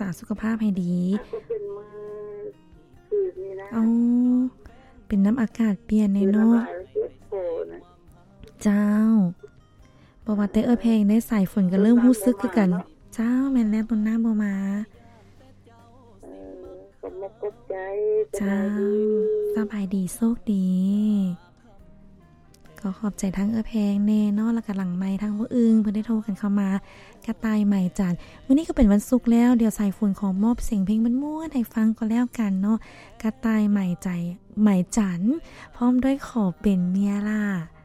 ษาสุขภาพให้ดีก็เป็นมือคืนนี่นะเอาเป็นน้ำอากาศเปลี่ยนในเนาะเจ้าบอกว่าแต่เพลงได้สายฝนก็เริ่มรู้สึกคือกันเจ้าแม่นแล้วต้นน้ำบ่มาก็มกบใจเจ้าสบายดีโชคดีก็ขอบใจทั้งเพลงแน่เนาะแล้วก็หลังไมค์ทั้งผู้อื่นเพิ่นได้โทรกันเข้ามากระต่ายใหม่จันวันนี้ก็เป็นวันศุกร์แล้วเดี๋ยวสายฝนขอมอบเสียงเพลงม่วนๆให้ฟังก็แล้วกันเนาะกระต่ายใหม่จันพร้อมด้วยขอเป็นเมียล่ะ